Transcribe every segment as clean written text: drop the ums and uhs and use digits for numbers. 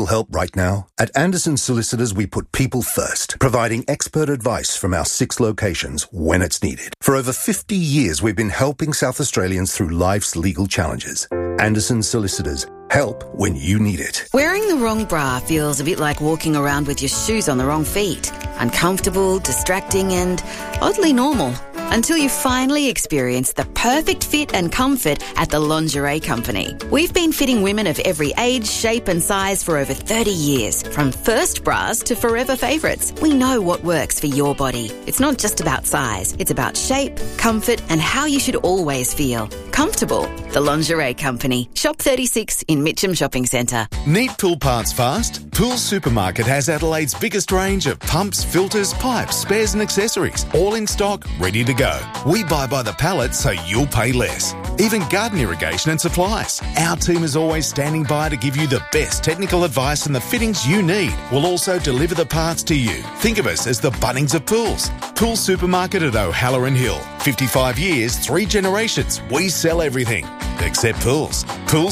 help right now? At Anderson Solicitors, we put people first, providing expert advice from our 6 locations when it's needed. For over 50 years, we've been helping South Australians through life's legal challenges. Anderson Solicitors. Help when you need it. Wearing the wrong bra feels a bit like walking around with your shoes on the wrong feet. Uncomfortable, distracting and oddly normal. Until you finally experience the perfect fit and comfort at the Lingerie Company. We've been fitting women of every age, shape and size for over 30 years. From first bras to forever favourites. We know what works for your body. It's not just about size. It's about shape, comfort and how you should always feel. Comfortable. The Lingerie Company. Shop 36 in Mitcham Shopping Centre. Need pool parts fast? Pool Supermarket has Adelaide's biggest range of pumps, filters, pipes, spares and accessories. All in stock, ready to go. We buy by the pallet so you'll pay less. Even garden irrigation and supplies. Our team is always standing by to give you the best technical advice and the fittings you need. We'll also deliver the parts to you. Think of us as the Bunnings of pools. Pool Supermarket at O'Halloran Hill. 55 years, 3 generations. We sell everything except pools.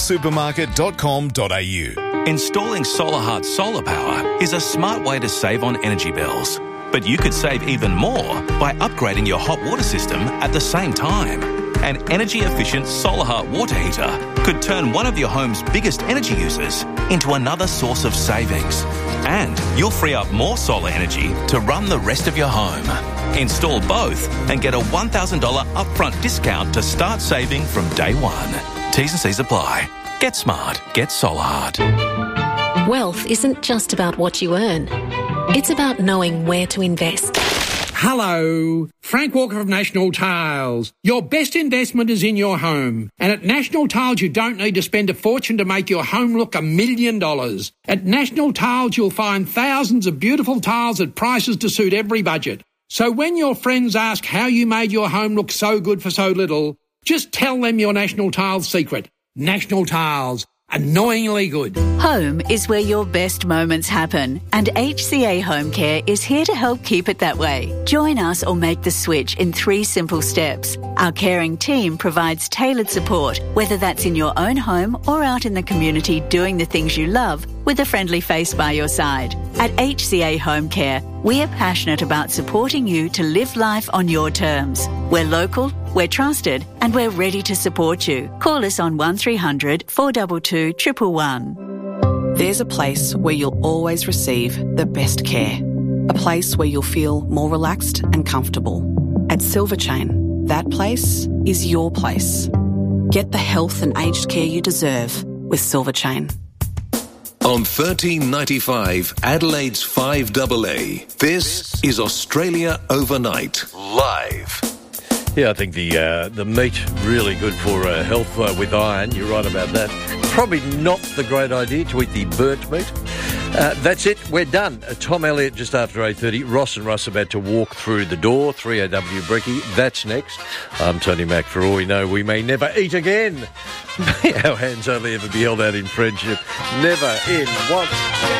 Poolsupermarket.com.au. Installing SolarHeart solar power is a smart way to save on energy bills. But you could save even more by upgrading your hot water system at the same time. An energy-efficient SolarHeart water heater could turn one of your home's biggest energy users into another source of savings. And you'll free up more solar energy to run the rest of your home. Install both and get a $1,000 upfront discount to start saving from day one. T's and C's apply. Get smart. Get SolarHeart. Wealth isn't just about what you earn. It's about knowing where to invest. Hello, Frank Walker of National Tiles. Your best investment is in your home. And at National Tiles, you don't need to spend a fortune to make your home look $1 million. At National Tiles, you'll find thousands of beautiful tiles at prices to suit every budget. So when your friends ask how you made your home look so good for so little, just tell them your National Tiles secret. National Tiles. Annoyingly good. Home is where your best moments happen, and HCA Home Care is here to help keep it that way. Join us or make the switch in 3 simple steps. Our caring team provides tailored support, whether that's in your own home or out in the community doing the things you love with a friendly face by your side. At HCA Home Care, we are passionate about supporting you to live life on your terms. We're local, we're trusted, and we're ready to support you. Call us on 1300 422 111. There's a place where you'll always receive the best care. A place where you'll feel more relaxed and comfortable. At Silver Chain, that place is your place. Get the health and aged care you deserve with Silver Chain. On 1395 Adelaide's 5AA, this is Australia Overnight, live. Yeah, I think the meat really good for health with iron. You're right about that. Probably not the great idea to eat the burnt meat. That's it. We're done. Tom Elliott just after 8:30. Ross and Russ about to walk through the door. 3AW Brekkie. That's next. I'm Tony Mack. For all we know, we may never eat again. May our hands only ever be held out in friendship. Never in once.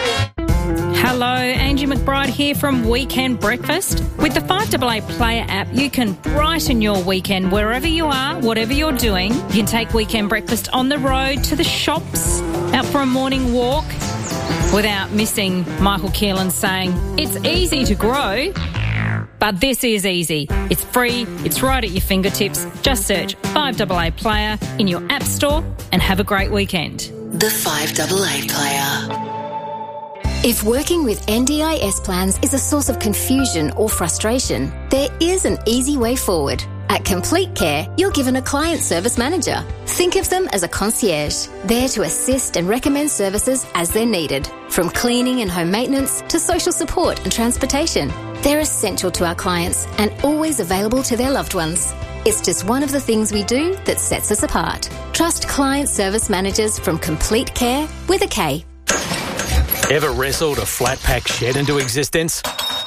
Hello, Angie McBride here from Weekend Breakfast. With the 5AA Player app, you can brighten your weekend wherever you are, whatever you're doing. You can take Weekend Breakfast on the road, to the shops, out for a morning walk, without missing Michael Keelan saying, it's easy to grow, but this is easy. It's free, it's right at your fingertips. Just search 5AA Player in your app store and have a great weekend. The 5AA Player. If working with NDIS plans is a source of confusion or frustration, there is an easy way forward. At Complete Care, you're given a client service manager. Think of them as a concierge, there to assist and recommend services as they're needed, from cleaning and home maintenance to social support and transportation. They're essential to our clients and always available to their loved ones. It's just one of the things we do that sets us apart. Trust client service managers from Complete Care with a K. Ever wrestled a flat pack shed into existence?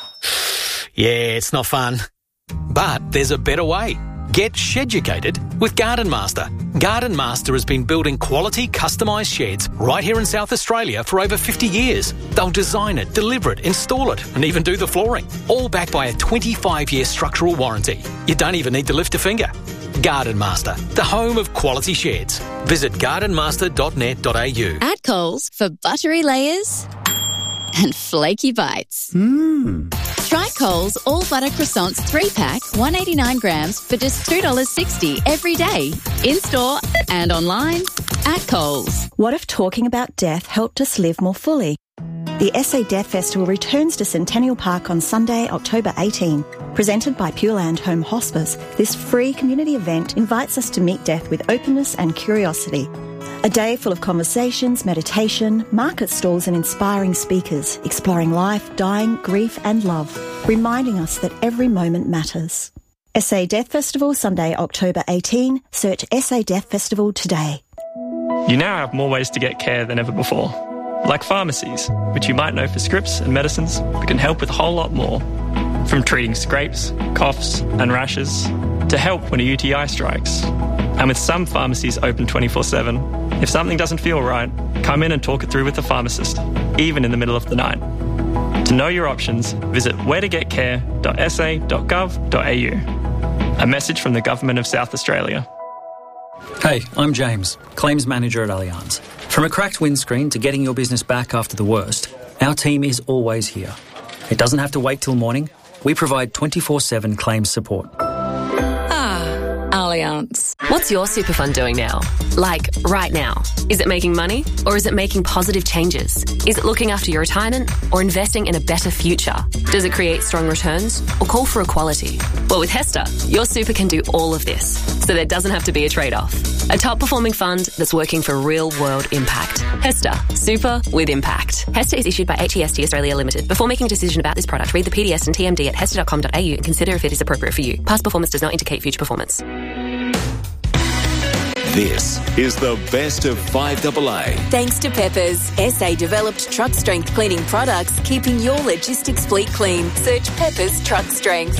Yeah, it's not fun. But there's a better way. Get sheducated with Garden Master. Garden Master has been building quality customised sheds right here in South Australia for over 50 years. They'll design it, deliver it, install it, and even do the flooring. All backed by a 25-year structural warranty. You don't even need to lift a finger. Garden Master, the home of quality sheds. Visit gardenmaster.net.au. At Coles for buttery layers and flaky bites. Try Coles All Butter Croissants 3-pack, 189 grams for just $2.60 every day. In-store and online at Coles. What if talking about death helped us live more fully? The SA Death Festival returns to Centennial Park on Sunday, October 18. Presented by Pure Land Home Hospice, this free community event invites us to meet death with openness and curiosity. A day full of conversations, meditation, market stalls and inspiring speakers, exploring life, dying, grief and love, reminding us that every moment matters. SA Death Festival, Sunday, October 18. Search SA Death Festival today. You now have more ways to get care than ever before. Like pharmacies, which you might know for scripts and medicines, but can help with a whole lot more. From treating scrapes, coughs and rashes, to help when a UTI strikes. And with some pharmacies open 24/7, if something doesn't feel right, come in and talk it through with the pharmacist, even in the middle of the night. To know your options, visit wheretogetcare.sa.gov.au. A message from the Government of South Australia. Hey, I'm James, Claims Manager at Allianz. From a cracked windscreen to getting your business back after the worst, our team is always here. It doesn't have to wait till morning. We provide 24/7 claims support. Allianz. What's your super fund doing now? Like, right now? Is it making money? Or is it making positive changes? Is it looking after your retirement? Or investing in a better future? Does it create strong returns? Or call for equality? Well, with HESTA, your super can do all of this, so there doesn't have to be a trade-off. A top-performing fund that's working for real-world impact. HESTA. Super with impact. HESTA is issued by HEST Australia Limited. Before making a decision about this product, read the PDS and TMD at hesta.com.au and consider if it is appropriate for you. Past performance does not indicate future performance. This is the best of 5AA. Thanks to Peppers, SA developed truck strength cleaning products, keeping your logistics fleet clean. Search Peppers Truck Strength.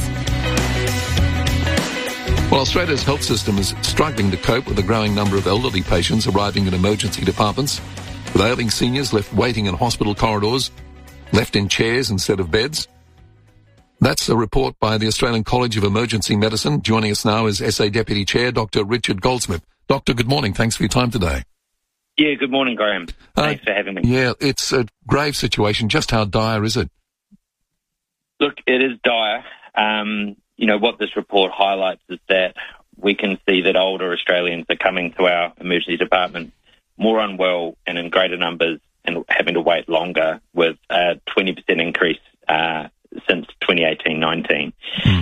Well, Australia's health system is struggling to cope with the growing number of elderly patients arriving in emergency departments, with ailing seniors left waiting in hospital corridors, left in chairs instead of beds. That's a report by the Australian College of Emergency Medicine. Joining us now is SA Deputy Chair, Dr. Richard Goldsmith. Doctor, good morning. Thanks for your time today. Yeah, good morning, Graham. Thanks for having me. Yeah, it's a grave situation. Just how dire is it? Look, it is dire. What this report highlights is that we can see that older Australians are coming to our emergency department more unwell and in greater numbers and having to wait longer, with a 20% increase since 2018-19.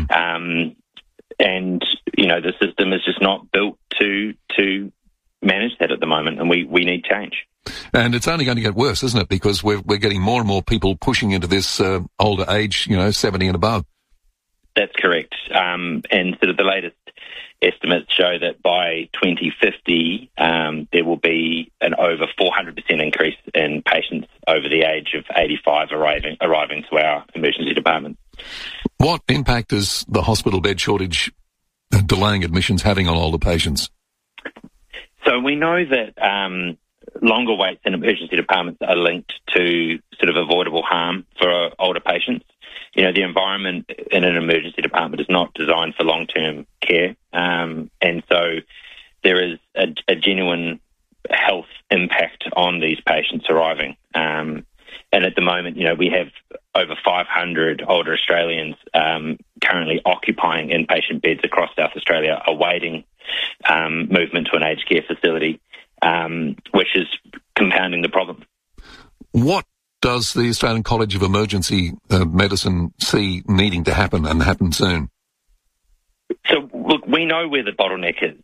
The system is just not built to manage that at the moment, and we need change. And it's only going to get worse, isn't it? Because we're getting more and more people pushing into this older age, 70 and above. That's correct. And sort of the latest estimates show that by 2050, there will be an over 400% increase in patients over the age of 85 arriving to our emergency department. What impact is the hospital bed shortage delaying admissions having on older patients? So we know that longer waits in emergency departments are linked to sort of avoidable harm for older patients. The environment in an emergency department is not designed for long-term care, and so there is a genuine health impact on these patients arriving. And at the moment, we have over 500 older Australians currently occupying inpatient beds across South Australia, awaiting movement to an aged care facility, which is compounding the problem. What does the Australian College of Emergency Medicine see needing to happen, and happen soon? So, look, we know where the bottleneck is.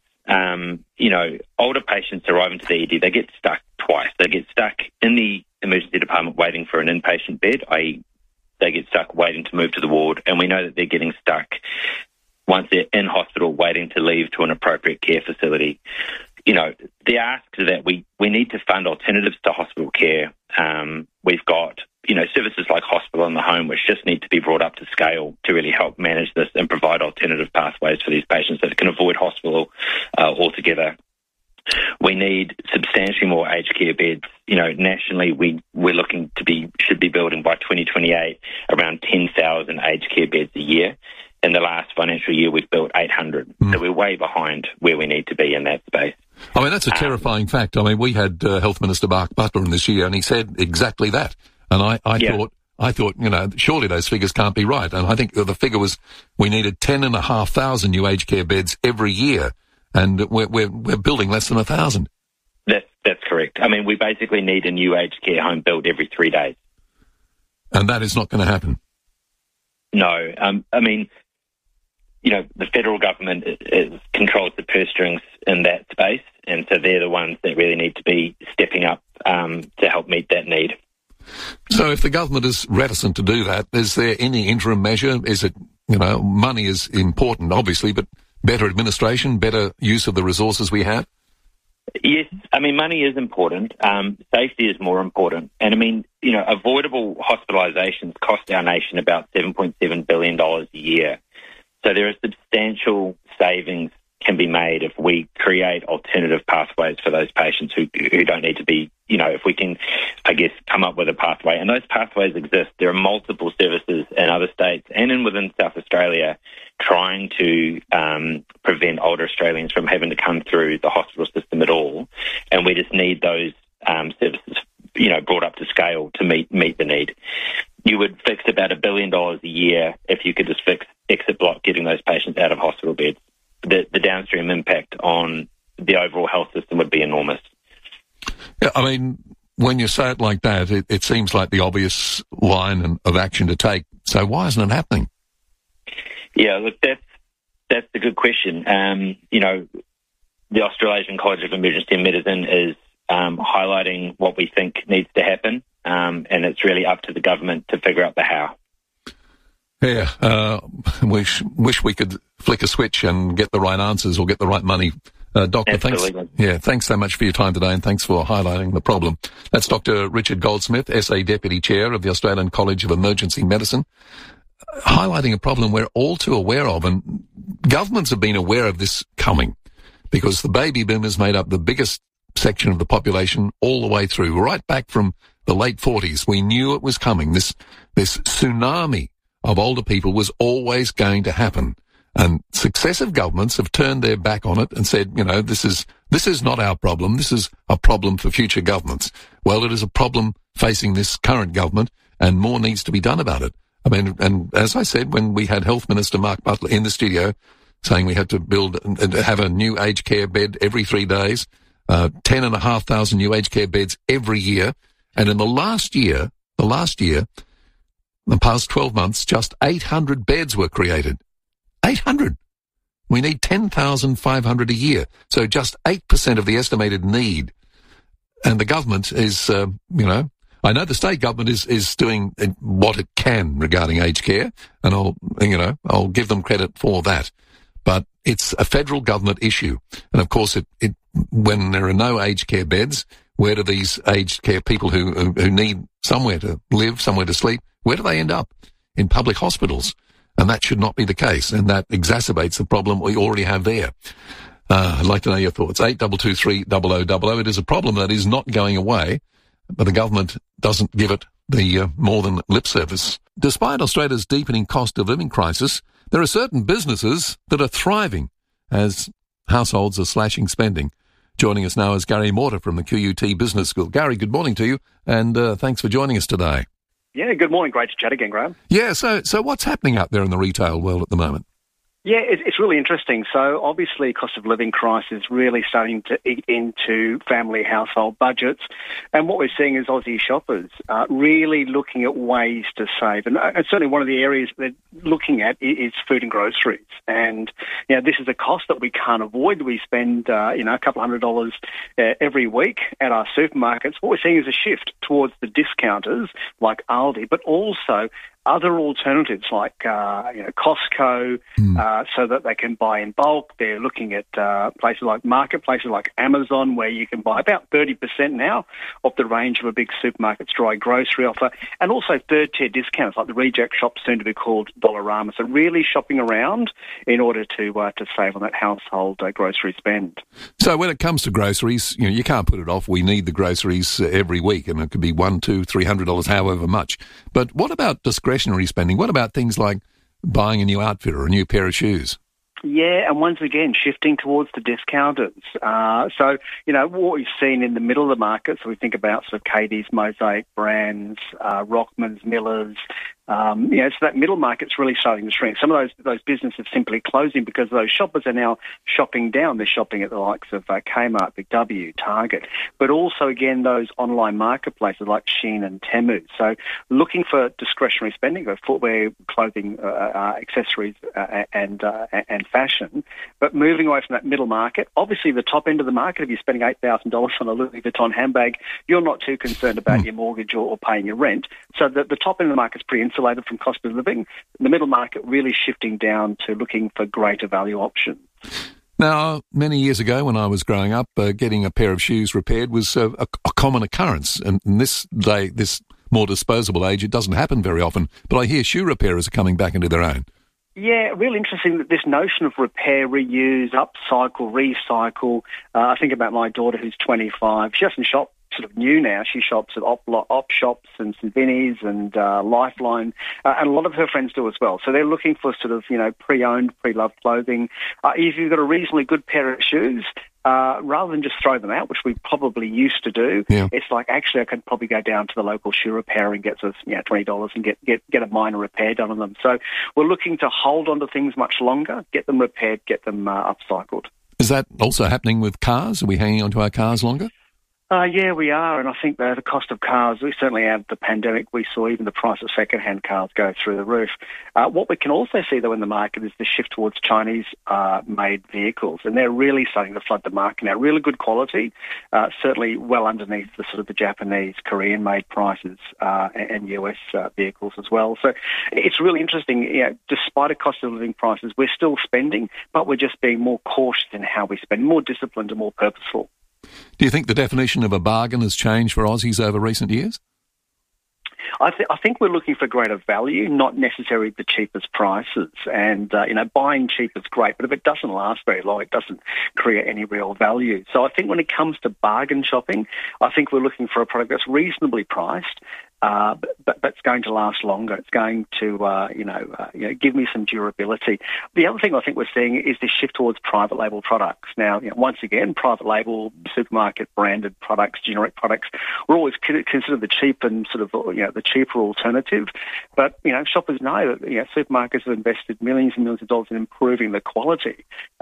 Older patients arriving to the ED, they get stuck twice. They get stuck in the emergency department waiting for an inpatient bed, i.e. they get stuck waiting to move to the ward, and we know that they're getting stuck once they're in hospital waiting to leave to an appropriate care facility. The ask is that we need to fund alternatives to hospital care. We've got, services like hospital in the home, which just need to be brought up to scale to really help manage this and provide alternative pathways for these patients that can avoid hospital altogether. We need substantially more aged care beds. Nationally, we're looking should be building by 2028 around 10,000 aged care beds a year. In the last financial year, we've built 800. So we're way behind. that's a terrifying fact. I mean, we had Health Minister Mark Butler in this year, and he said exactly that. And I thought, surely those figures can't be right. And I think the figure was we needed 10,500 new aged care beds every year, and we're building less than 1,000. That's correct. I mean, we basically need a new aged care home built every 3 days. And that is not going to happen. No. I mean, the federal government controls the purse strings in that space, and so they're the ones that really need to be stepping up to help meet that need. So if the government is reticent to do that, is there any interim measure? Is it, money is important, obviously, but better administration, better use of the resources we have? Yes, I mean, money is important. Safety is more important. And I mean, avoidable hospitalisations cost our nation about $7.7 billion a year. So there are substantial savings can be made if we create alternative pathways for those patients who don't need to be, if we can, I guess, come up with a pathway. And those pathways exist. There are multiple services in other states and within South Australia trying to prevent older Australians from having to come through the hospital system at all. And we just need those services, brought up to scale to meet the need. You would fix about $1 billion a year if you could just fix exit block, getting those patients out of hospital beds. The downstream impact on the overall health system would be enormous. Yeah, I mean, when you say it like that, it seems like the obvious line of action to take. So why isn't it happening? Yeah, look, that's a good question. The Australasian College of Emergency Medicine is highlighting what we think needs to happen, and it's really up to the government to figure out the how. Yeah, wish we could flick a switch and get the right answers or get the right money. Doctor, Absolutely. Thanks so much for your time today, and thanks for highlighting the problem. That's Dr. Richard Goldsmith, SA Deputy Chair of the Australian College of Emergency Medicine, highlighting a problem we're all too aware of, and governments have been aware of this coming because the baby boomers made up the biggest section of the population all the way through, right back from the late 40s. We knew it was coming. This tsunami of older people was always going to happen. And successive governments have turned their back on it and said, this is not our problem. This is a problem for future governments. Well, it is a problem facing this current government, and more needs to be done about it. I mean, and as I said, when we had Health Minister Mark Butler in the studio saying we had to have a new aged care bed every 3 days, 10,500 new aged care beds every year. And in the past 12 months, just 800 beds were created. 800. We need 10,500 a year. So just 8% of the estimated need. And the government is, I know the state government is doing what it can regarding aged care, and I'll give them credit for that. But it's a federal government issue. And of course, when there are no aged care beds, where do these aged care people who need somewhere to live, somewhere to sleep, where do they end up? In public hospitals. And that should not be the case. And that exacerbates the problem we already have there. I'd like to know your thoughts. 8223 It is a problem that is not going away, but the government doesn't give it the more than lip service. Despite Australia's deepening cost of living crisis, there are certain businesses that are thriving as households are slashing spending. Joining us now is Gary Morter from the QUT Business School. Gary, good morning to you, and thanks for joining us today. Yeah, good morning. Great to chat again, Graham. Yeah, so what's happening out there in the retail world at the moment? Yeah, it's really interesting. So obviously cost of living crisis really starting to eat into family household budgets. And what we're seeing is Aussie shoppers really looking at ways to save. And certainly one of the areas they're looking at is food and groceries. And, this is a cost that we can't avoid. We spend, a couple $100 every week at our supermarkets. What we're seeing is a shift towards the discounters like Aldi, but also other alternatives like, Costco, so that they can buy in bulk. They're looking at places like marketplaces like Amazon, where you can buy about 30% now of the range of a big supermarket's dry grocery offer, and also third-tier discounts like the Reject Shop, soon to be called Dollarama. So really shopping around in order to save on that household grocery spend. So when it comes to groceries, you can't put it off. We need the groceries every week, and it could be $100, $200, $300, however much. But what about discretionary spending? What about things like buying a new outfit or a new pair of shoes? Yeah, and once again, shifting towards the discounters. So, what we've seen in the middle of the market, so we think about sort of Katie's, Mosaic brands, Rockman's, Miller's, so that middle market's really starting to shrink. Some of those businesses simply closing because those shoppers are now shopping down. They're shopping at the likes of Kmart, Big W, Target, but also, again, those online marketplaces like Shein and Temu. So looking for discretionary spending, both footwear, clothing, accessories and fashion, but moving away from that middle market. Obviously, the top end of the market, if you're spending $8,000 on a Louis Vuitton handbag, you're not too concerned about your mortgage or paying your rent. So the top end of the market's pretty insulated from cost of living. The middle market really shifting down to looking for greater value options. Now, many years ago when I was growing up, getting a pair of shoes repaired was a common occurrence. And in this more disposable age, it doesn't happen very often. But I hear shoe repairers are coming back into their own. Yeah, really interesting that this notion of repair, reuse, upcycle, recycle. I think about my daughter who's 25. She doesn't shop sort of new now. She shops at op shops and St Vinny's and Lifeline, and a lot of her friends do as well. So they're looking for sort of, pre-owned, pre-loved clothing. If you've got a reasonably good pair of shoes, rather than just throw them out, which we probably used to do, it's like, actually, I could probably go down to the local shoe repair and get $20 and get a minor repair done on them. So we're looking to hold on to things much longer, get them repaired, get them upcycled. Is that also happening with cars? Are we hanging on to our cars longer? Yeah, we are, and I think the cost of cars, we certainly out of the pandemic, we saw even the price of second-hand cars go through the roof. What we can also see, though, in the market is the shift towards Chinese-made vehicles, and they're really starting to flood the market now. Really good quality, certainly well underneath the sort of the Japanese, Korean-made prices and US vehicles as well. So it's really interesting. Despite a cost of living prices, we're still spending, but we're just being more cautious in how we spend, more disciplined and more purposeful. Do you think the definition of a bargain has changed for Aussies over recent years? I think we're looking for greater value, not necessarily the cheapest prices. And, buying cheap is great, but if it doesn't last very long, it doesn't create any real value. So I think when it comes to bargain shopping, I think we're looking for a product that's reasonably priced, but it's going to last longer. It's going to, give me some durability. The other thing I think we're seeing is this shift towards private label products. Now, once again, private label, supermarket branded products, generic products, we're always considered the cheap and sort of, the cheaper alternative. But, shoppers know that, supermarkets have invested millions and millions of dollars in improving the quality.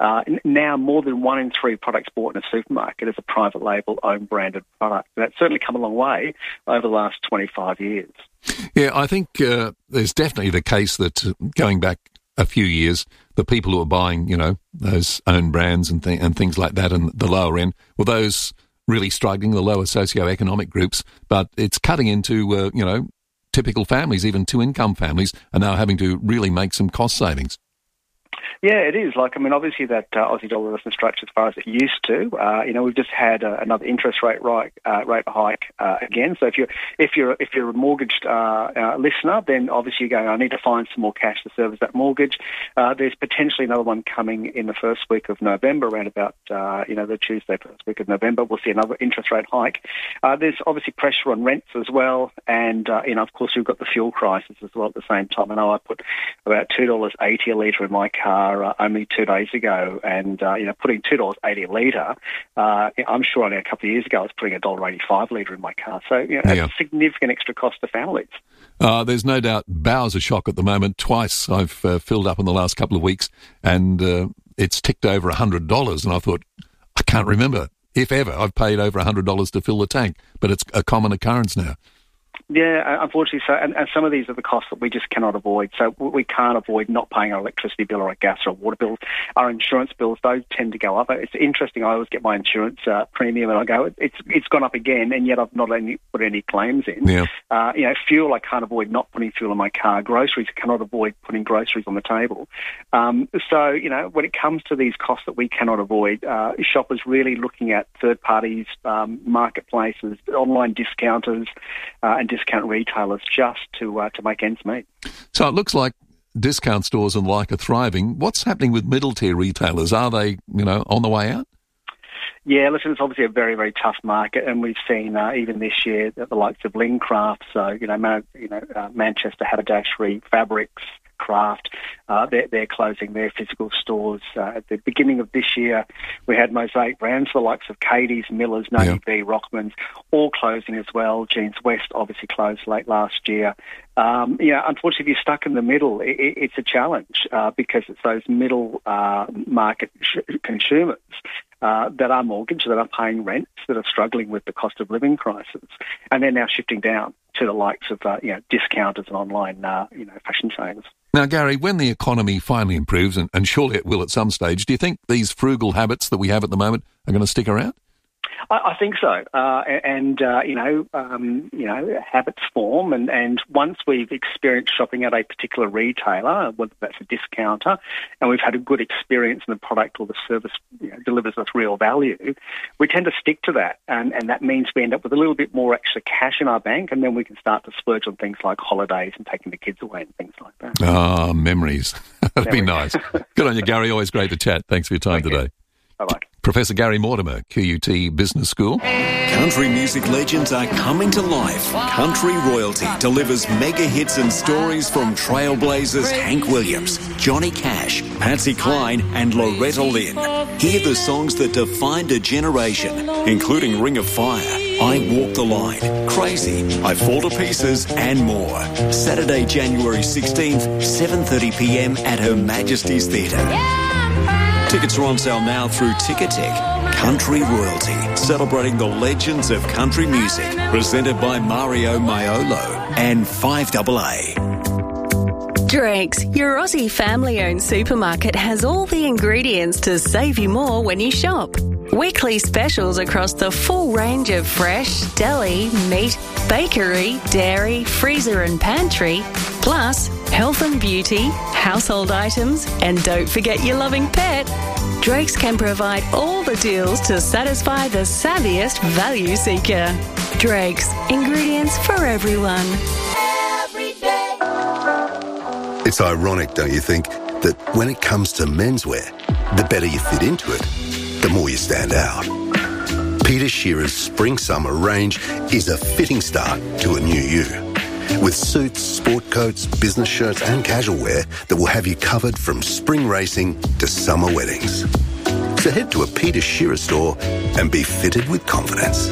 Now more than 1 in 3 products bought in a supermarket is a private label, own branded product. And that's certainly come a long way over the last 25 years. Yeah, I think there's definitely the case that going back a few years, the people who are buying, those own brands and things like that and the lower end, were those really struggling, the lower socioeconomic groups. But it's cutting into, typical families, even 2-income families, are now having to really make some cost savings. Yeah, it is. Obviously that Aussie dollar doesn't stretch as far as it used to. We've just had another interest rate hike again. So if you're a mortgaged listener, then obviously you're going, I need to find some more cash to service that mortgage. There's potentially another one coming in the first week of November, around about the Tuesday first week of November. We'll see another interest rate hike. There's obviously pressure on rents as well, and of course we've got the fuel crisis as well at the same time. I know I put about $2.80 a litre in my car only 2 days ago, and putting $2.80 a litre, I'm sure only a couple of years ago I was putting $1.85 a litre in my car. So that's a significant extra cost to families. There's no doubt Bowser's shock at the moment. Twice I've filled up in the last couple of weeks, and it's ticked over $100, and I thought, I can't remember if ever I've paid over $100 to fill the tank, but it's a common occurrence now. Yeah, unfortunately so, and some of these are the costs that we just cannot avoid. So we can't avoid not paying our electricity bill or our gas or our water bill. Our insurance bills, those tend to go up. It's interesting, I always get my insurance premium and I go, it's gone up again, and yet I've not put any claims in. Yeah. Fuel, I can't avoid not putting fuel in my car. Groceries, I cannot avoid putting groceries on the table. So, when it comes to these costs that we cannot avoid, shoppers really looking at third parties, marketplaces, online discounters, and discount retailers just to make ends meet. So it looks like discount stores and the like are thriving. What's happening with middle-tier retailers? Are they, on the way out? Yeah, listen, it's obviously a very, very tough market, and we've seen even this year that the likes of Lincraft, so Manchester Haberdashery, Fabrics, Craft, they're closing their physical stores. At the beginning of this year, we had Mosaic Brands, the likes of Katie's, Miller's, Navy B, Rockman's, all closing as well. Jeans West obviously closed late last year. Unfortunately, if you're stuck in the middle, it's a challenge because it's those middle market consumers that are mortgaged, that are paying rents, that are struggling with the cost of living crisis, and they're now shifting down to the likes of discounters and online fashion chains. Now, Gary, when the economy finally improves, and surely it will at some stage, do you think these frugal habits that we have at the moment are going to stick around? I think so, habits form, and once we've experienced shopping at a particular retailer, whether that's a discounter, and we've had a good experience in the product or the service delivers us real value, we tend to stick to that, and that means we end up with a little bit more extra cash in our bank, and then we can start to splurge on things like holidays and taking the kids away and things like that. Ah, memories. That'd be nice. Good on you, Gary. Always great to chat. Thanks for your time today. Bye-bye. Professor Gary Mortimer, QUT Business School. Country music legends are coming to life. Country Royalty delivers mega hits and stories from trailblazers Hank Williams, Johnny Cash, Patsy Cline and Loretta Lynn. Hear the songs that defined a generation, including Ring of Fire, I Walk the Line, Crazy, I Fall to Pieces and more. Saturday, January 16th, 7:30pm at Her Majesty's Theatre. Tickets are on sale now through Ticketek. Country Royalty, celebrating the legends of country music. Presented by Mario Maiolo and 5AA. Drake's, your Aussie family-owned supermarket, has all the ingredients to save you more when you shop. Weekly specials across the full range of fresh, deli, meat, bakery, dairy, freezer and pantry, plus health and beauty, household items, and don't forget your loving pet. Drake's can provide all the deals to satisfy the savviest value seeker. Drake's, ingredients for everyone. It's ironic, don't you think, that when it comes to menswear, the better you fit into it, the more you stand out. Peter Shearer's Spring-Summer range is a fitting start to a new you. With suits, sport coats, business shirts and casual wear that will have you covered from spring racing to summer weddings. So head to a Peter Shearer store and be fitted with confidence.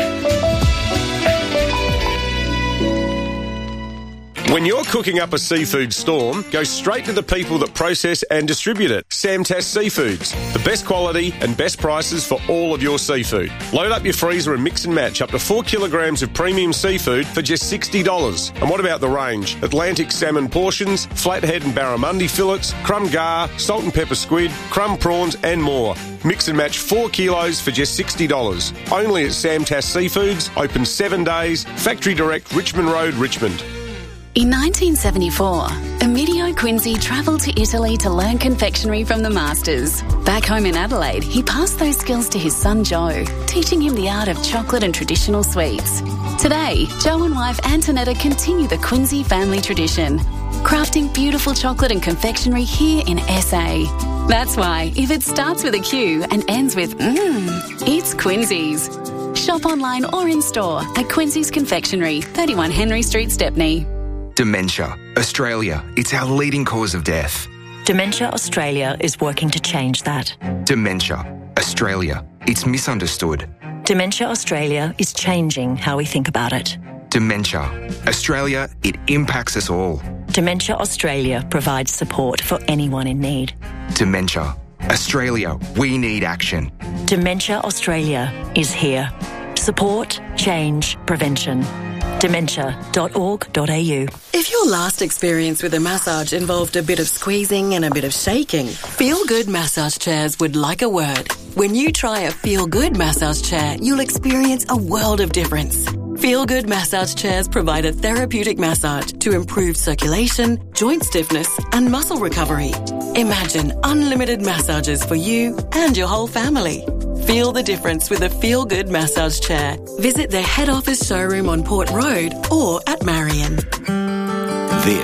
When you're cooking up a seafood storm, go straight to the people that process and distribute it. Samtas Seafoods. The best quality and best prices for all of your seafood. Load up your freezer and mix and match up to 4 kilograms of premium seafood for just $60. And what about the range? Atlantic salmon portions, flathead and barramundi fillets, crumb gar, salt and pepper squid, crumb prawns and more. Mix and match 4 kilos for just $60. Only at Samtas Seafoods. Open 7 days. Factory Direct, Richmond Road, Richmond. In 1974, Emilio Quincy travelled to Italy to learn confectionery from the masters. Back home in Adelaide, he passed those skills to his son Joe, teaching him the art of chocolate and traditional sweets. Today, Joe and wife Antonetta continue the Quincy family tradition, crafting beautiful chocolate and confectionery here in SA. That's why, if it starts with a Q and ends with it's Quincy's. Shop online or in store at Quincy's Confectionery, 31 Henry Street, Stepney. Dementia. Australia, it's our leading cause of death. Dementia Australia is working to change that. Dementia. Australia, it's misunderstood. Dementia Australia is changing how we think about it. Dementia. Australia, it impacts us all. Dementia Australia provides support for anyone in need. Dementia. Australia, we need action. Dementia Australia is here. Support, change, prevention. Dementia.org.au. If your last experience with a massage involved a bit of squeezing and a bit of shaking, Feel Good Massage Chairs would like a word. When you try a Feel Good massage chair, you'll experience a world of difference. Feel Good Massage Chairs provide a therapeutic massage to improve circulation, joint stiffness and muscle recovery. Imagine unlimited massages for you and your whole family. Feel the difference with a Feel Good massage chair. Visit their head office showroom on Port Road or at Marion. This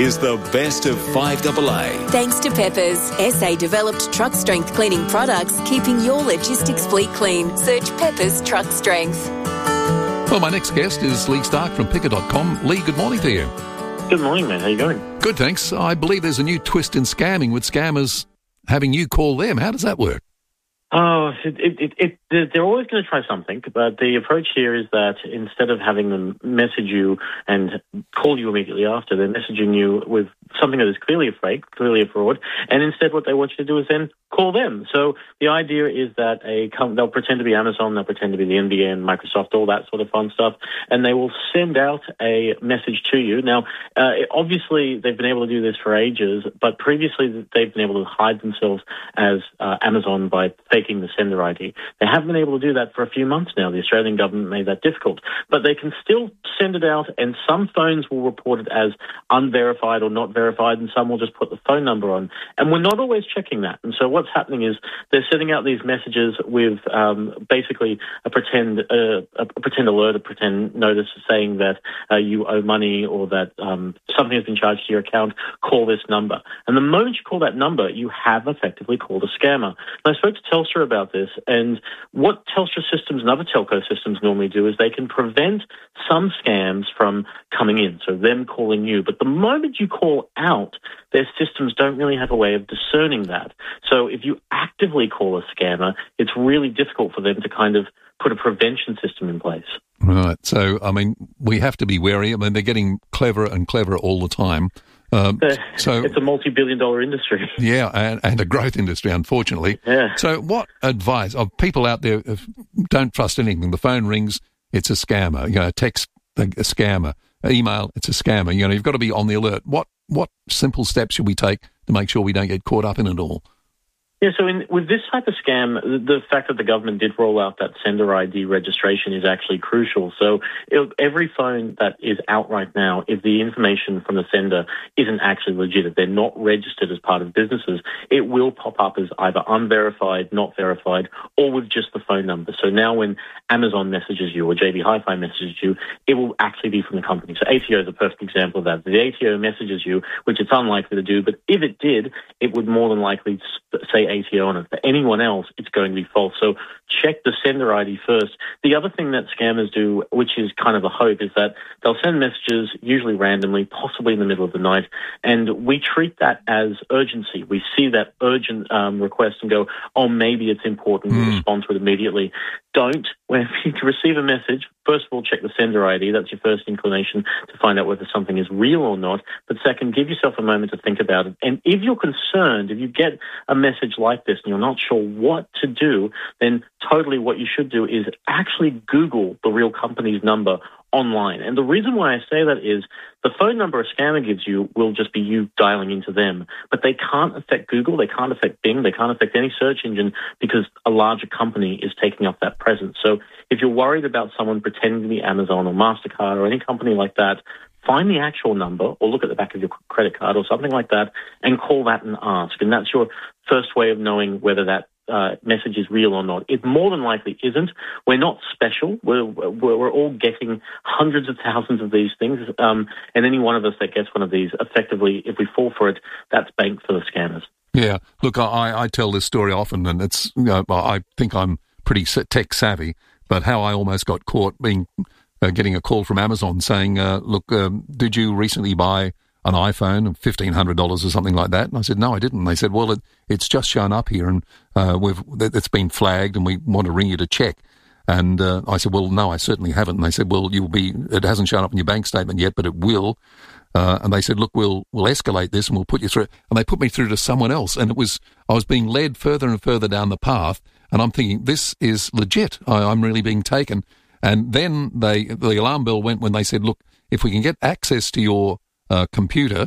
is the best of 5AA. Thanks to Peppers, SA-developed truck strength cleaning products, keeping your logistics fleet clean. Search Peppers Truck Strength. Well, my next guest is Lee Stark from Picker.com. Lee, good morning to you. Good morning, man. How you going? Good, thanks. I believe there's a new twist in scamming with scammers having you call them. How does that work? Oh, they're always going to try something, but the approach here is that instead of having them message you and call you immediately after, they're messaging you with something that is clearly a fake, clearly a fraud, and instead what they want you to do is then call them. So the idea is that they'll pretend to be Amazon, they'll pretend to be the NBN, Microsoft, all that sort of fun stuff, and they will send out a message to you. Now, obviously, they've been able to do this for ages, but previously they've been able to hide themselves as Amazon by faking the sender ID. They haven't been able to do that for a few months now. The Australian government made that difficult. But they can still send it out, and some phones will report it as unverified or not verified, and some will just put the phone number on. And we're not always checking that. And so what's happening is they're sending out these messages with basically a pretend alert, a pretend notice saying that you owe money or that something has been charged to your account. Call this number. And the moment you call that number, you have effectively called a scammer. And I spoke to Telstra about this, and what Telstra systems and other telco systems normally do is they can prevent some scams from coming in, so them calling you. But the moment you call out, their systems don't really have a way of discerning that. So if you actively call a scammer, it's really difficult for them to kind of put a prevention system in place. Right. So, I mean, we have to be wary. I mean, they're getting cleverer and cleverer all the time. So it's a multi-billion-dollar industry. Yeah, and a growth industry, unfortunately. Yeah. So what advice of people out there don't trust anything? The phone rings, it's a scammer. You know, text, a scammer. Email, it's a scammer. You know, you've got to be on the alert. What simple steps should we take to make sure we don't get caught up in it all? Yeah, so with this type of scam, the fact that the government did roll out that sender ID registration is actually crucial. So every phone that is out right now, if the information from the sender isn't actually legit, if they're not registered as part of businesses, it will pop up as either unverified, not verified, or with just the phone number. So now when Amazon messages you or JB Hi-Fi messages you, it will actually be from the company. So ATO is a perfect example of that. The ATO messages you, which it's unlikely to do, but if it did, it would more than likely say ATO on it. For anyone else, it's going to be false. So check the sender ID first. The other thing that scammers do, which is kind of a hope, is that they'll send messages, usually randomly, possibly in the middle of the night, and we treat that as urgency. We see that urgent request and go, oh, maybe it's important, we respond to it immediately. Don't. When you receive a message, first of all, check the sender ID. That's your first inclination to find out whether something is real or not. But second, give yourself a moment to think about it. And if you're concerned, if you get a message like this and you're not sure what to do, then totally what you should do is actually Google the real company's number online. And the reason why I say that is the phone number a scammer gives you will just be you dialing into them. But they can't affect Google, they can't affect Bing, they can't affect any search engine because a larger company is taking up that presence. So if you're worried about someone pretending to be Amazon or MasterCard or any company like that, find the actual number or look at the back of your credit card or something like that and call that and ask. And that's your first way of knowing whether that message is real or not. It more than likely isn't. We're not special. We're all getting hundreds of thousands of these things, and any one of us that gets one of these, effectively, if we fall for it, that's bank for the scammers. Yeah, look, I tell this story often, and it's I think I'm pretty tech savvy, but how I almost got caught getting a call from Amazon saying, look, did you recently buy an iPhone of $1,500 or something like that? And I said, no, I didn't. And they said, well, it's just shown up here and it's been flagged and we want to ring you to check. And I said, well, no, I certainly haven't. And they said, well, it hasn't shown up in your bank statement yet, but it will. And they said, look, we'll escalate this and we'll put you through. And they put me through to someone else. And I was being led further and further down the path. And I'm thinking, this is legit. I'm really being taken. And then the alarm bell went when they said, look, if we can get access to your computer,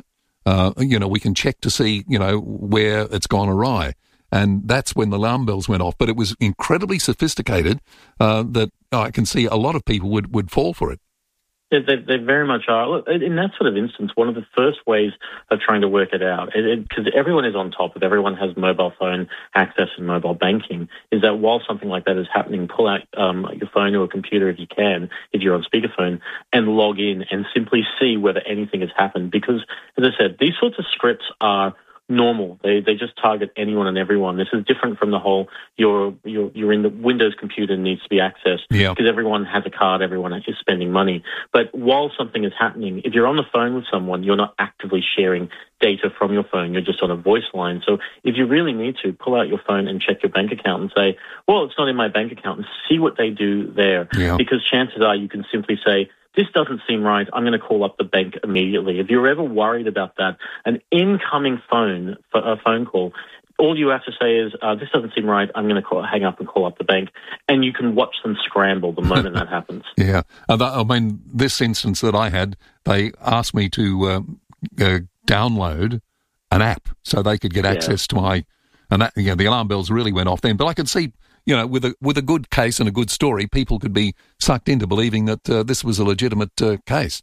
we can check to see, where it's gone awry. And that's when the alarm bells went off. But it was incredibly sophisticated that I can see a lot of people would fall for it. They very much are. Look, in that sort of instance, one of the first ways of trying to work it out, because everyone is on top of it, everyone has mobile phone access and mobile banking, is that while something like that is happening, pull out your phone or a computer if you can, if you're on speakerphone, and log in and simply see whether anything has happened. Because, as I said, these sorts of scripts are normal. They just target anyone and everyone. This is different from the whole you're in the Windows computer needs to be accessed because everyone has a card, everyone is spending money. But while something is happening, if you're on the phone with someone, you're not actively sharing data from your phone. You're just on a voice line. So if you really need to, pull out your phone and check your bank account and say, well, it's not in my bank account, and see what they do there. Yeah. Because chances are you can simply say, this doesn't seem right, I'm going to call up the bank immediately. If you're ever worried about that, an incoming phone call, all you have to say is, this doesn't seem right, I'm going to hang up and call up the bank. And you can watch them scramble the moment that happens. Yeah. I mean, this instance that I had, they asked me to download an app so they could get access to my... And that, the alarm bells really went off then. But I could see... with a good case and a good story, people could be sucked into believing that this was a legitimate case.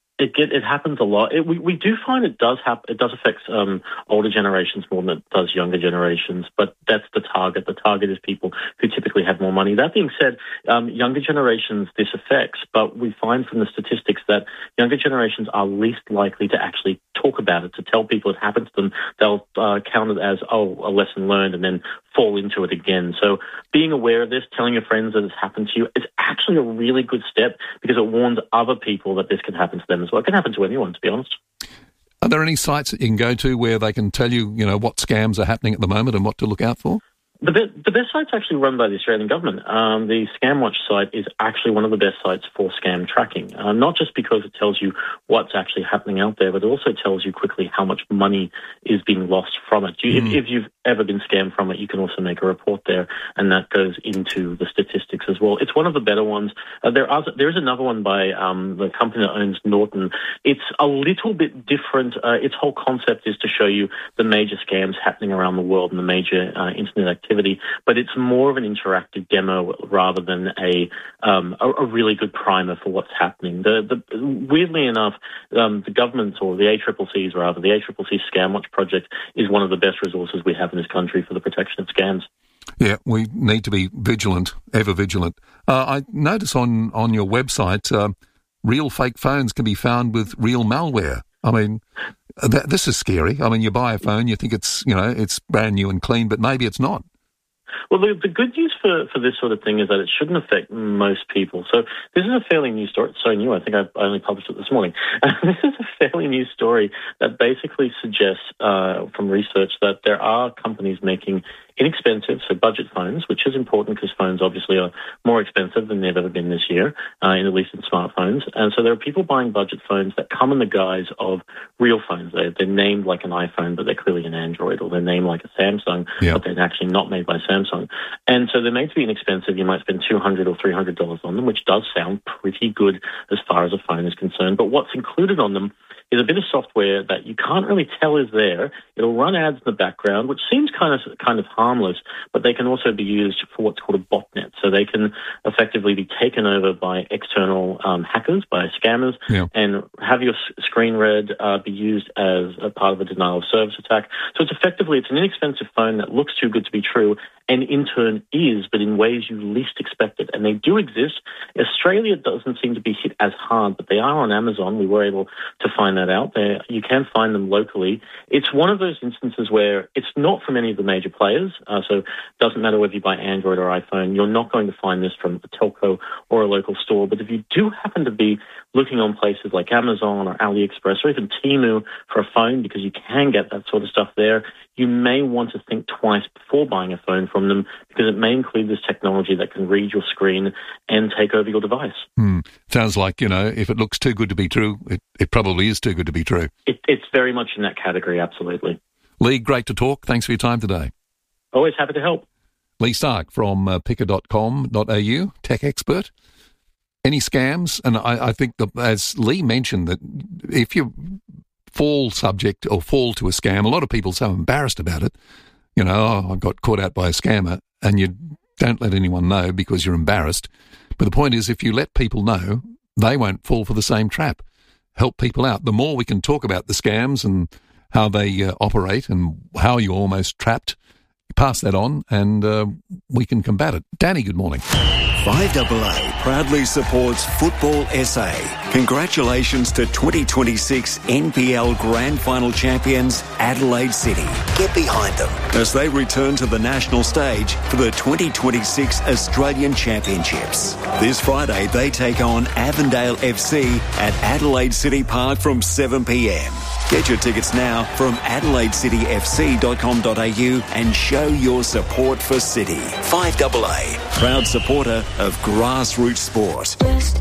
It happens a lot. We do find it does affect older generations more than it does younger generations, but that's the target. The target is people who typically have more money. That being said, younger generations this affects, but we find from the statistics that younger generations are least likely to actually talk about it, to tell people it happened to them. They'll count it as, a lesson learned, and then fall into it again. So being aware of this, telling your friends that it's happened to you, is actually a really good step because it warns other people that this can happen to them as well. It can happen to anyone, to be honest. Are there any sites that you can go to where they can tell you, what scams are happening at the moment and what to look out for? The best site's actually run by the Australian government. The ScamWatch site is actually one of the best sites for scam tracking, not just because it tells you what's actually happening out there, but it also tells you quickly how much money is being lost from it. If you've ever been scammed from it, you can also make a report there, and that goes into the statistics as well. It's one of the better ones. There is another one by the company that owns Norton. It's a little bit different. Its whole concept is to show you the major scams happening around the world and the major internet activity, but it's more of an interactive demo rather than a really good primer for what's happening. Weirdly enough, the government's, or the ACCC's rather, the ACCC ScamWatch project is one of the best resources we have in this country for the protection of scams. Yeah, we need to be vigilant, ever vigilant. I notice on your website, real fake phones can be found with real malware. I mean, this is scary. I mean, you buy a phone, you think it's brand new and clean, but maybe it's not. Well, the good news for this sort of thing is that it shouldn't affect most people. So this is a fairly new story. It's so new, I think I only published it this morning. This is a fairly new story that basically suggests from research that there are companies making inexpensive, so budget phones, which is important because phones obviously are more expensive than they've ever been this year, at least in smartphones. And so there are people buying budget phones that come in the guise of real phones. They're named like an iPhone, but they're clearly an Android, or they're named like a Samsung, but they're actually not made by Samsung. And so they're made to be inexpensive. You might spend $200 or $300 on them, which does sound pretty good as far as a phone is concerned. But what's included on them is a bit of software that you can't really tell is there. It'll run ads in the background, which seems kind of harmless, but they can also be used for what's called a botnet. So they can effectively be taken over by external hackers, by scammers, and have your screen read, be used as a part of a denial of service attack. So it's an inexpensive phone that looks too good to be true, and in turn is, but in ways you least expect it. And they do exist. Australia doesn't seem to be hit as hard, but they are on Amazon. We were able to find that out there. You can find them locally. It's one of those instances where it's not from any of the major players, so it doesn't matter whether you buy Android or iPhone. You're not going to find this from a telco or a local store. But if you do happen to be looking on places like Amazon or AliExpress or even Temu for a phone, because you can get that sort of stuff there, you may want to think twice before buying a phone from them, because it may include this technology that can read your screen and take over your device. Sounds like, if it looks too good to be true, it probably is too good to be true. It's very much in that category, absolutely. Lee, great to talk. Thanks for your time today. Always happy to help. Lee Stark from picker.com.au, tech expert. Any scams? And I think, as Lee mentioned, that if you fall to a scam, a lot of people are so embarrassed about it. I got caught out by a scammer, and you don't let anyone know because you're embarrassed. But the point is, if you let people know, they won't fall for the same trap. Help people out. The more we can talk about the scams and how they operate and how you're almost trapped, pass that on and we can combat it. Danny, good morning. 5AA proudly supports Football SA. Congratulations to 2026 NPL Grand Final champions Adelaide City. Get behind them as they return to the national stage for the 2026 Australian Championships. This Friday they take on Avondale FC at Adelaide City Park from 7 p.m. Get your tickets now from adelaidecityfc.com.au and show your support for City. 5AA, proud supporter of grassroots sport.